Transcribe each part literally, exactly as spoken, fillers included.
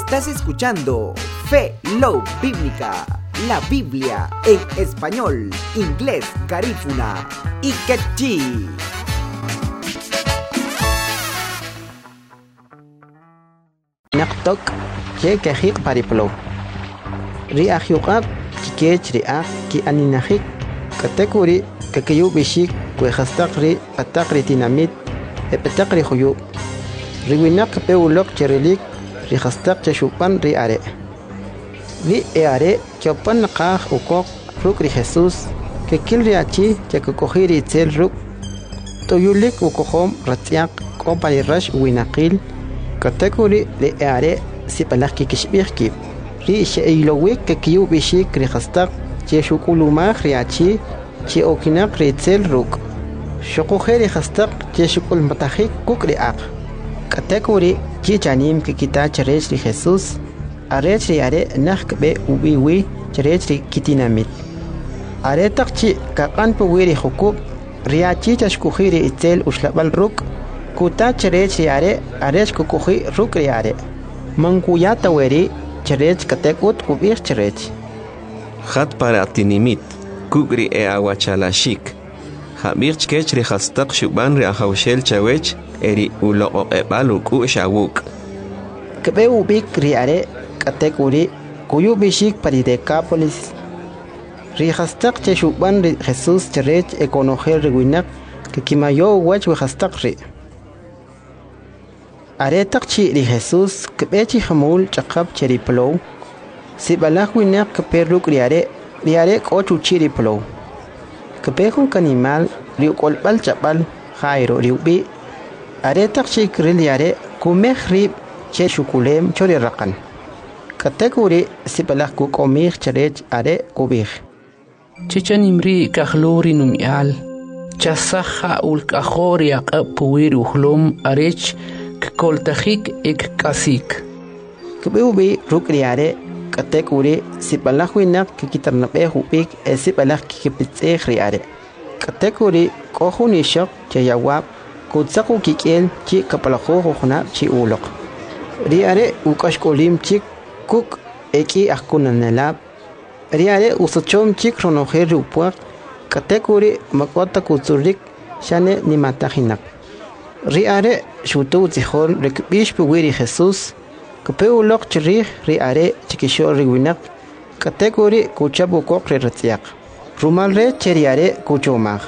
Estás escuchando Fe Love Bíblica, la Biblia en español, inglés, garífuna y quechí. Naktok ke kahik pariplo. Riak yukab kikech riak ki aninahik katekuri kakayu bishik kwe khastakri patakri tinamit e patakri khuyu. Riwinak peulok cherelik ri khastak cheshupan ri are. Ri e are chopan qah ukok ruk ri Jesus ke kil riachi ke kokhiri tel ruk toyulik ukohom ratiak kompani rash winaqil katekuri le are si palaki kishbirki ri sheilowik ke kiu bishik ri khastak cheshukuluma riachi che okinak ri tel ruk shokokheri khastak cheshukul matahik kukri aq katekuri chi chanim ke kita cherech ri Jesus arech ri are nakbe ubiwi cherech ri kitinamit are takchi kakan puwiri hukub riachi chashkukhiri itel ushlabal ruk kuta cherech ri are arech kukuhi ruk ri are mankuya taweri cherech katekut ubir cherech khat para tinimit kugri e awachalashik Habirch kech ri khastak shuban ri ahawshel chawech eri ulo ebalu ku shawuk kebe ubik ri are katekuri kuyu bishik pari Decapolis ri khastak che shuban ri Jesus cherech ekonoher ri winak ke kimayo wach we khastak ri are takchi ri Jesus kebe chi khamul chaqab cheri plow si balak winak ke peruk ri are ri are ko chuchi ri plow kepehun kanimal riu kolbal chapal khairo riu bi are takchi kril yare kumehri che shukulem chori raqan katekuri sipalak ku komih cherech are kubih chichan imri kakhlori numial chasaha ul kakhori aqpuir uhlum arech koltahik ek kasik kebubi rukriare katekuri sipalak winak kikitarnabe hubik e sipalak kipitse khriare katekuri kohuni shok chayawab kutsaku kikel chi kapalakho khona chi ulok riare ukashkolim chik kuk eki akunanelab riare usochom chik ronoher rupuak katekuri makota kutsurik shane nimatahinak riare shutu zihol rekbish puwiri Jesus Kapeulok chiri ri are chikisho riwinak kategori kuchabu kokre ratiak rumalre cheriare kuchomag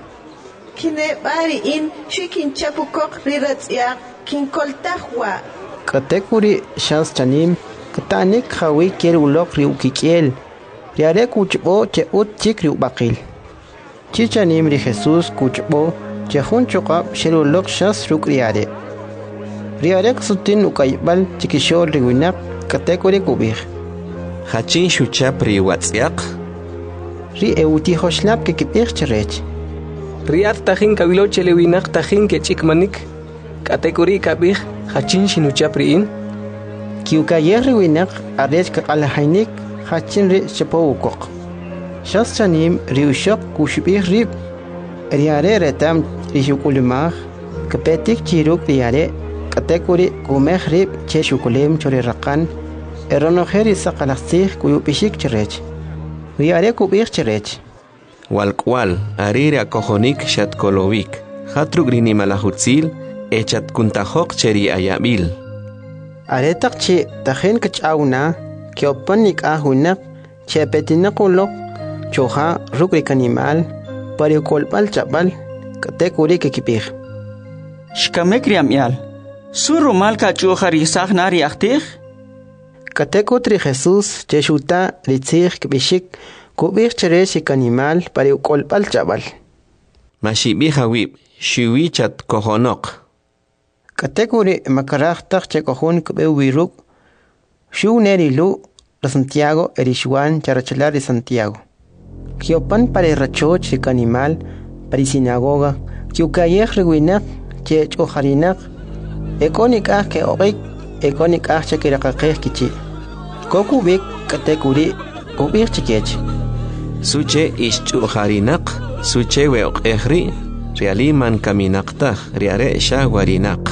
kine bari in shikin chapu kokre ratiak kin koltahwa kategori shans chanim katanik khawi kerulok ri ukikiel riare kuchbo che ut chikri ubakil chichanim ri Jesus kuchbo che hun chokab sherulok shas rukriare riarek sutin ukaybal chikishol riwinak katekuri kubih hachin shuchap ri watsiaq ri euti hoshlap ke kibih cherech riat tajin kabilo chelewinak tajin ke chikmanik katekuri kabih hachin shinuchap riin kiukayer riwinak arech kakalhainik hachin ri chapowukok shas chanim riushok kushbih rib riare retam rishukulmah kapetik chiruk riare katekuri kumehrib che shukulem chori raqan eronoheri saqalaxsih kuyu pishik cherech riare kubih cherech walkwal arire akohonik shatkolovik hatrugrini malahutzil echat kuntahok cheri ayabil are takchi tahen kachawna kyopanik ahunak chepetinakulok choha rukri kanimal parikolpal chabal katekuri kekipih shkamekriam yal Suru malka chuhar yisach nari aktir? Katekotri Jesus jeshuta ritzich kbishik kubir cheresh kanimal pari kolpal chabal. Mashibi hawib shiwi chat kohonok. Katekori makarach tak chekohon kbe wiruk shu neri lu la Santiago erishuan charachelari Santiago. Kiopan pare rachoch kanimal pari sinagoga kiukayech rewinak che choharinak Ekonik ah ke orik, ekonik ah chakira kakeh kichi. Koku bik katekuri, kubir chikech. Suche ishchu harinak, suche we ok ehri, realiman kaminakta, riare shagwarinak.